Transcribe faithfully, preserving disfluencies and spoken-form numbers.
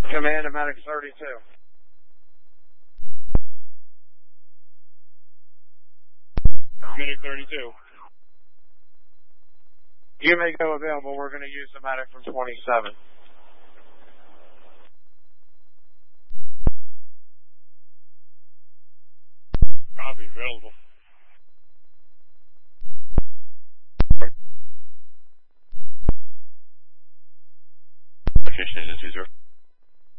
Command to Medic thirty-two. Medic thirty-two. You may go available. We're going to use the medic from twenty-seven. Copy, available. Location is two zero.